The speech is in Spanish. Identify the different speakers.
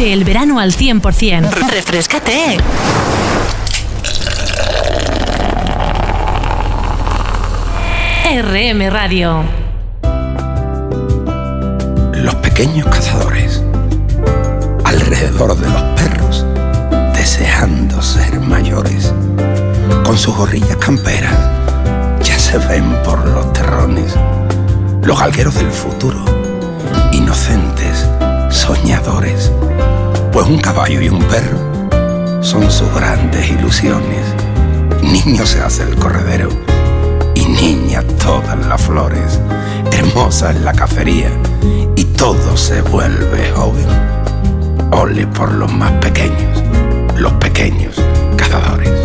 Speaker 1: Vive el verano al 100%. ¡Refréscate! RM Radio.
Speaker 2: Los pequeños cazadores, alrededor de los perros, deseando ser mayores, con sus gorrillas camperas, ya se ven por los terrones. Los galgueros del futuro, inocentes, soñadores, pues un caballo y un perro son sus grandes ilusiones. Niño se hace el corredero y niña todas las flores, hermosa es la cacería y todo se vuelve joven. Ole por los más pequeños, los pequeños cazadores.